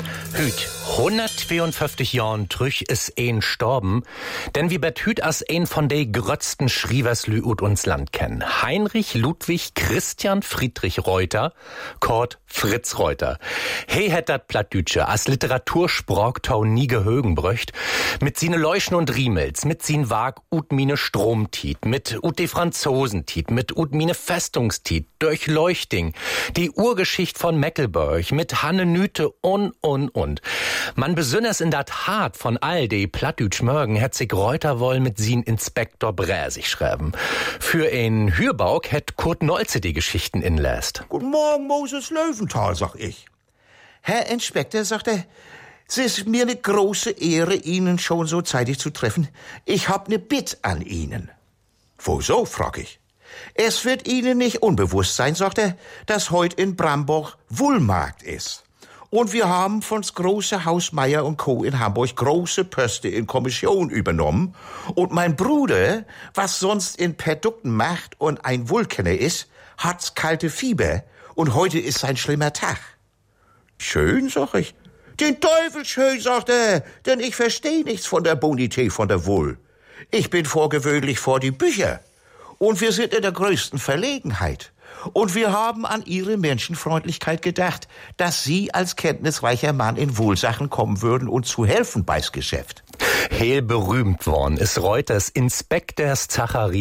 Hüt, 152 Jahren trüch is een storben, denn wie bet hüt as een von de grötzten Schrieverslü ut uns Land kennen. Heinrich Ludwig Christian Friedrich Reuter, kort Fritz Reuter. He het dat Plattdütsche as Literatursprogtau nie gehögen bröcht, mit sine Leuschen und Riemels, mit sin Wag ut mine Stromtiet, mit ut de Franzosentiet, mit ut mine Festungstiet, Durchleuchting, die Urgeschicht von Meckelburg, mit Hanne Nüte und. Man besünners in dat Hart von all de Plattdütsch Mörgen hätt sich Reuter woll mit sin Inspektor Bräsig schreiben. Für ein Hürbauk hätt Kurt Nolze die Geschichten inläst. Guten Morgen, Moses Löwenthal, sag ich. Herr Inspektor, sagt er, es ist mir eine große Ehre, Ihnen schon so zeitig zu treffen. Ich hab ne Bitt an Ihnen. Wieso, frag ich. Es wird Ihnen nicht unbewusst sein, sagt er, dass heut in Bramborg Wohlmarkt ist. Und wir haben von's große Haus Meier und Co. in Hamburg große Poste in Kommission übernommen. Und mein Bruder, was sonst in Produkten macht und ein Wohlkenner ist, hat's kalte Fieber. Und heute ist sein schlimmer Tag. Schön, sag ich. Den Teufel schön, sagt er, denn ich versteh nichts von der Bonität, von der Wohl. Ich bin vorgewöhnlich vor die Bücher. Und wir sind in der größten Verlegenheit. Und wir haben an Ihre Menschenfreundlichkeit gedacht, dass Sie als kenntnisreicher Mann in Wohlsachen kommen würden und zu helfen bei's Geschäft. Heel berühmt worden ist Reuters Inspektors Zacharias